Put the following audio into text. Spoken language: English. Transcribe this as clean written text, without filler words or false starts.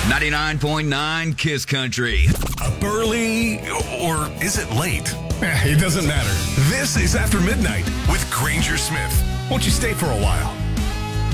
99.9 Kiss Country. Early, or is it late? It doesn't matter. This is After Midnight with Granger Smith. Won't you stay for a while?